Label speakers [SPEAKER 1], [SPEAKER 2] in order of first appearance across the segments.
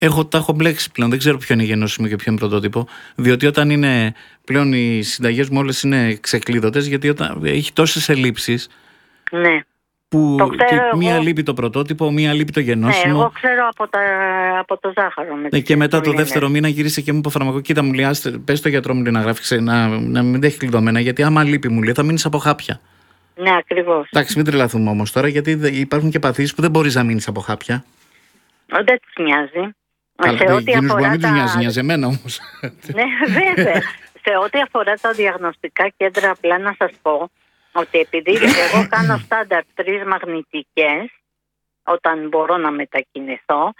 [SPEAKER 1] Τα έχω μπλέξει πλέον. Δεν ξέρω ποιο είναι γενώσιμο και ποιο είναι πρωτότυπο. Διότι όταν είναι πλέον οι συνταγές μου όλες είναι ξεκλείδωτες, γιατί όταν έχει τόσες ελλείψεις.
[SPEAKER 2] Ναι.
[SPEAKER 1] Που μία λείπει το πρωτότυπο, μία λείπει το γενώσιμο.
[SPEAKER 2] Ναι, εγώ ξέρω από το ζάχαρο.
[SPEAKER 1] Και μετά το δεύτερο μήνα γύρισε και μου είπε ο φαρμακό: Κοίτα, μου λέει, πες στο γιατρό μου, λέει, να γράφει, να μην τα έχει κλειδωμένα, γιατί άμα λείπει, μου λέει, θα μείνεις από χάπια.
[SPEAKER 2] Ναι, ακριβώς.
[SPEAKER 1] Εντάξει, μην τρελαθούμε όμως τώρα, γιατί υπάρχουν και παθήσεις που δεν μπορείς να μείνεις από χάπια.
[SPEAKER 2] Δεν τους νοιάζει.
[SPEAKER 1] Καλά, εκείνους μπορεί να μην τους νοιάζει, νοιάζει εμένα όμως.
[SPEAKER 2] Ναι, βέβαια. Σε ό,τι αφορά τα διαγνωστικά κέντρα, απλά να σας πω ότι επειδή εγώ κάνω στάνταρ 3 μαγνητικές όταν μπορώ να μετακινηθώ,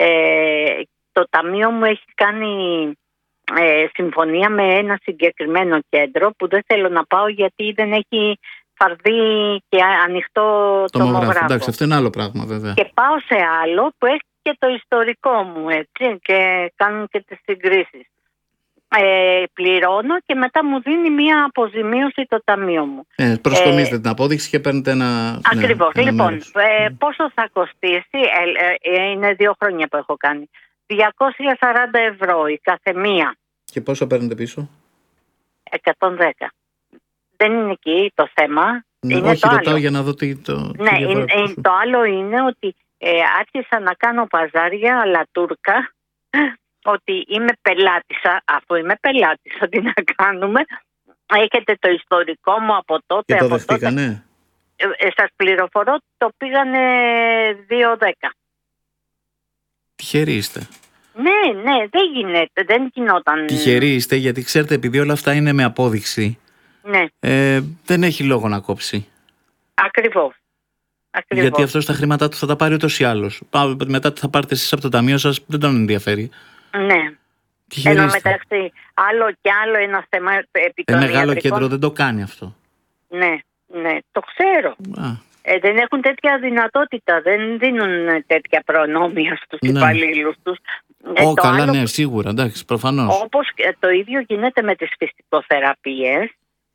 [SPEAKER 2] το ταμείο μου έχει κάνει συμφωνία με ένα συγκεκριμένο κέντρο που δεν θέλω να πάω γιατί δεν έχει φαρδί και ανοιχτό τομογράφο.
[SPEAKER 1] Εντάξει, αυτό είναι άλλο πράγμα βέβαια.
[SPEAKER 2] Και πάω σε άλλο που έχει και το ιστορικό μου, έτσι, και κάνουν και τις συγκρίσεις. Πληρώνω και μετά μου δίνει μία αποζημίωση το ταμείο μου.
[SPEAKER 1] Προσκομίζετε την απόδειξη και παίρνετε ένα.
[SPEAKER 2] Ακριβώς. Ναι, λοιπόν, πόσο θα κοστίσει, είναι 2 χρόνια που έχω κάνει. 240 ευρώ η κάθε μία.
[SPEAKER 1] Και πόσο παίρνετε πίσω?
[SPEAKER 2] 110. Δεν είναι εκεί το θέμα. Είναι
[SPEAKER 1] όχι,
[SPEAKER 2] το
[SPEAKER 1] ρωτάω
[SPEAKER 2] άλλο.
[SPEAKER 1] Για να δω
[SPEAKER 2] το άλλο είναι ότι άρχισα να κάνω παζάρια αλλά τούρκα, ότι είμαι πελάτησα, αφού είμαι πελάτησα, τι να κάνουμε, έχετε το ιστορικό μου από τότε.
[SPEAKER 1] Και το δεχτήκανε?
[SPEAKER 2] Σας πληροφορώ, το πήγανε 2-10.
[SPEAKER 1] Τυχεροί είστε.
[SPEAKER 2] Ναι, δεν γίνεται, δεν γινόταν.
[SPEAKER 1] Τυχεροί είστε, γιατί ξέρετε, επειδή όλα αυτά είναι με απόδειξη,
[SPEAKER 2] ναι.
[SPEAKER 1] Δεν έχει λόγο να κόψει.
[SPEAKER 2] Ακριβώς.
[SPEAKER 1] Γιατί αυτός τα χρήματά του θα τα πάρει ούτως ή άλλως. Μετά θα πάρετε εσείς από το ταμείο σας, δεν τον ενδιαφέρει.
[SPEAKER 2] Ναι. Ενώ μεταξύ άλλο ένα θέμα επί των
[SPEAKER 1] μεγάλο
[SPEAKER 2] ιατρικών...
[SPEAKER 1] κέντρο δεν το κάνει αυτό.
[SPEAKER 2] Ναι, το ξέρω. Δεν έχουν τέτοια δυνατότητα, δεν δίνουν τέτοια προνόμια στους υπαλλήλους τους.
[SPEAKER 1] Καλά, άλλο... ναι, σίγουρα, εντάξει, προφανώς.
[SPEAKER 2] Όπως το ίδιο γίνεται με τις φυσικοθεραπείες,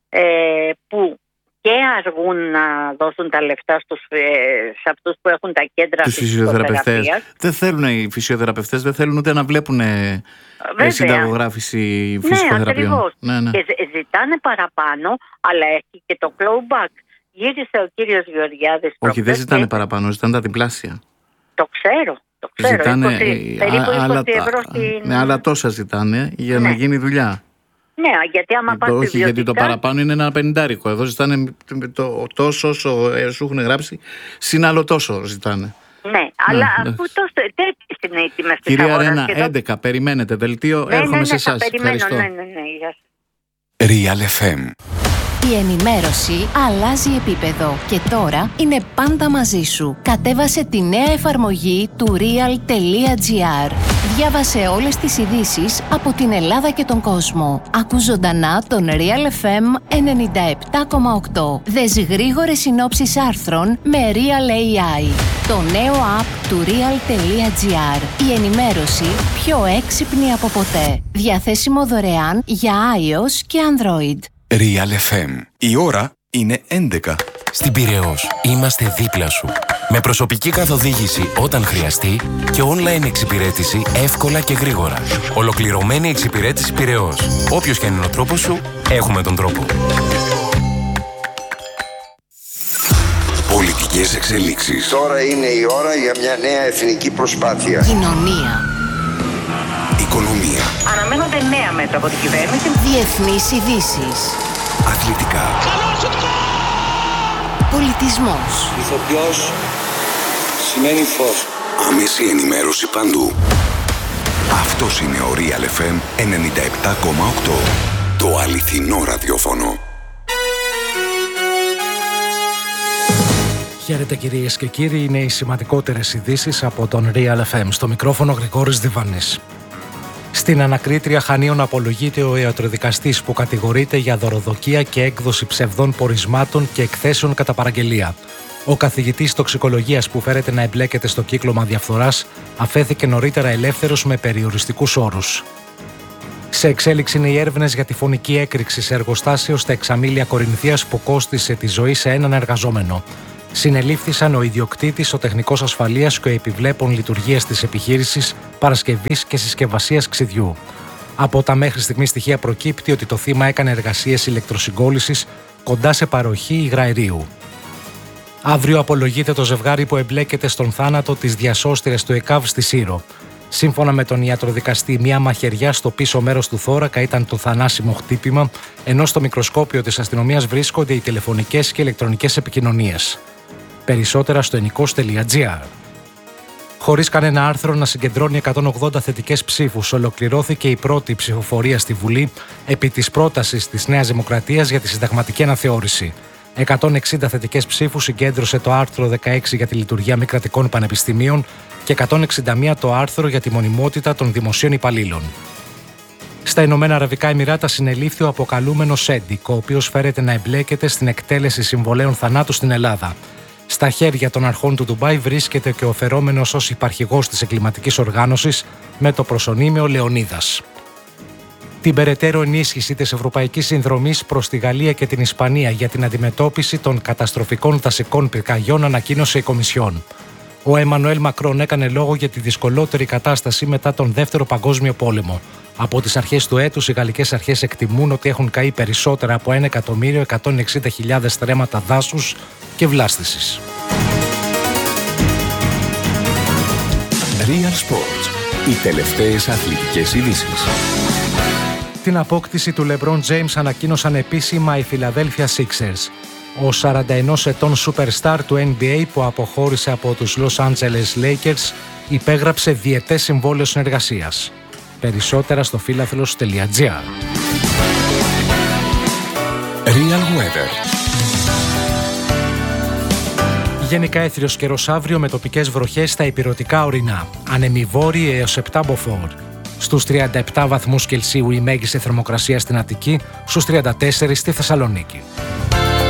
[SPEAKER 2] που και αργούν να δώσουν τα λεφτά σε αυτούς που έχουν τα κέντρα φυσικοθεραπείας.
[SPEAKER 1] Δεν θέλουν οι φυσιοθεραπευτές, δεν θέλουν ούτε να βλέπουν συνταγογράφηση φυσικοθεραπείων.
[SPEAKER 2] Ναι. Και ζητάνε παραπάνω, αλλά έχει και το clawback. Γύρισε ο κύριος Γεωργιάδης.
[SPEAKER 1] Όχι, δεν ζητάνε παραπάνω, ζητάνε τα διπλάσια.
[SPEAKER 2] Το ξέρω.
[SPEAKER 1] Ζητάνε
[SPEAKER 2] περίπου 20 ευρώ στην...
[SPEAKER 1] Ναι, αλλά τόσα ζητάνε για να γίνει δουλειά.
[SPEAKER 2] Ναι, γιατί άμα πας
[SPEAKER 1] όχι, γιατί το παραπάνω είναι ένα 50. Εδώ ζητάνε τόσο όσο σου έχουν γράψει, συν άλλο τόσο ζητάνε.
[SPEAKER 2] Ναι, αλλά αφού τέτοιες είναι οι τιμές της
[SPEAKER 1] αγοράς.
[SPEAKER 2] Κυρία
[SPEAKER 1] Ρένα, 11, περιμένετε δελτίο, έρχομαι σε εσάς. Ευχαριστώ.
[SPEAKER 2] Ναι, γεια σας.
[SPEAKER 3] Real FM.
[SPEAKER 4] Η ενημέρωση αλλάζει επίπεδο και τώρα είναι πάντα μαζί σου. Κατέβασε τη νέα εφαρμογή του real.gr. Διάβασε όλες τις ειδήσεις από την Ελλάδα και τον κόσμο. Ακού ζωντανά τον Real FM 97,8. Δες γρήγορες συνόψεις άρθρων με Real AI. Το νέο app του real.gr. Η ενημέρωση πιο έξυπνη από ποτέ. Διαθέσιμο δωρεάν για iOS και Android.
[SPEAKER 3] Real FM. Η ώρα είναι 11.
[SPEAKER 5] Στην Πειραιώς είμαστε δίπλα σου. Με προσωπική καθοδήγηση όταν χρειαστεί και online εξυπηρέτηση εύκολα και γρήγορα. Ολοκληρωμένη εξυπηρέτηση Πειραιώς. Όποιος και αν είναι ο τρόπος σου, έχουμε τον τρόπο.
[SPEAKER 3] Πολιτικές εξελίξεις.
[SPEAKER 6] Τώρα είναι η ώρα για μια νέα εθνική προσπάθεια.
[SPEAKER 4] Κοινωνία.
[SPEAKER 3] Οικονομία.
[SPEAKER 2] Αναμένονται νέα μέτρα από την κυβέρνηση.
[SPEAKER 4] Διεθνείς ειδήσεις.
[SPEAKER 3] Αθλητικά.
[SPEAKER 4] Πολιτισμός.
[SPEAKER 6] Ηθοποιός σημαίνει φως.
[SPEAKER 3] Άμεση ενημέρωση παντού. Αυτός είναι ο Real FM 97,8. Το αληθινό ραδιόφωνο.
[SPEAKER 7] Χαίρετε κυρίες και κύριοι, είναι οι σημαντικότερες ειδήσεις από τον Real FM. Στο μικρόφωνο Γρηγόρης Διβανής. Στην ανακρίτρια Χανίων απολογείται ο ιατροδικαστής που κατηγορείται για δωροδοκία και έκδοση ψευδών πορισμάτων και εκθέσεων κατά παραγγελία. Ο καθηγητής τοξικολογίας που φέρεται να εμπλέκεται στο κύκλωμα διαφθοράς αφέθηκε νωρίτερα ελεύθερος με περιοριστικούς όρους. Σε εξέλιξη είναι οι έρευνες για τη φωνική έκρηξη σε εργοστάσιο στα Εξαμήλια Κορινθίας που κόστισε τη ζωή σε έναν εργαζόμενο. Συνελήφθησαν ο ιδιοκτήτης, ο τεχνικός ασφαλείας και ο επιβλέπων λειτουργίας της επιχείρησης παρασκευής και συσκευασίας ξυδιού. Από τα μέχρι στιγμή στοιχεία προκύπτει ότι το θύμα έκανε εργασίες ηλεκτροσυγκόλλησης κοντά σε παροχή υγραερίου. Αύριο απολογείται το ζευγάρι που εμπλέκεται στον θάνατο της διασώστηρας του ΕΚΑΒ στη Σύρο. Σύμφωνα με τον ιατροδικαστή, μια μαχαιριά στο πίσω μέρος του θώρακα ήταν το θανάσιμο χτύπημα, ενώ στο μικροσκόπιο της αστυνομίας βρίσκονται οι τηλεφωνικές και ηλεκτρονικές επικοινωνίες. Περισσότερα στο ennikos.gr. Χωρίς κανένα άρθρο να συγκεντρώνει 180 θετικές ψήφους, ολοκληρώθηκε η πρώτη ψηφοφορία στη Βουλή επί της πρότασης της Νέας Δημοκρατίας για τη συνταγματική αναθεώρηση. 160 θετικές ψήφους συγκέντρωσε το άρθρο 16 για τη λειτουργία μη κρατικών πανεπιστημίων και 161 το άρθρο για τη μονιμότητα των δημοσίων υπαλλήλων. Στα Ηνωμένα Αραβικά Εμιράτα συνελήφθη ο αποκαλούμενος Σέντικ, ο οποίος φέρεται να εμπλέκεται στην εκτέλεση συμβολέων θανάτου στην Ελλάδα. Στα χέρια των αρχών του Ντουμπάι βρίσκεται και ο φερόμενος ως υπαρχηγός της εγκληματικής οργάνωσης με το προσωνύμιο Λεωνίδας. Την περαιτέρω ενίσχυση της ευρωπαϊκής συνδρομής προς τη Γαλλία και την Ισπανία για την αντιμετώπιση των καταστροφικών δασικών πυρκαγιών ανακοίνωσε η Κομισιόν. Ο Εμμανουέλ Μακρόν έκανε λόγο για τη δυσκολότερη κατάσταση μετά τον Δεύτερο Παγκόσμιο Πόλεμο. Από τις αρχές του έτους, οι γαλλικές αρχές εκτιμούν ότι έχουν καεί περισσότερα από 1.160.000 στρέμματα δάσους και βλάστησης.
[SPEAKER 3] Real Sports. Οι τελευταίες αθλητικές ειδήσεις.
[SPEAKER 7] Την απόκτηση του LeBron James ανακοίνωσαν επίσημα οι Philadelphia Sixers. Ο 41 ετών superstar του NBA που αποχώρησε από τους Los Angeles Lakers υπέγραψε διετές συμβόλαιο συνεργασίας. Περισσότερα στο philathlos.gr.
[SPEAKER 3] Real Weather.
[SPEAKER 7] Γενικά έθριος καιρός αύριο με τοπικές βροχές στα ηπειρωτικά ορεινά. Ανεμιβόρειοι έως 7 μποφόρ. Στους 37 βαθμούς Κελσίου η μέγιστη θερμοκρασία στην Αττική, στους 34 στη Θεσσαλονίκη.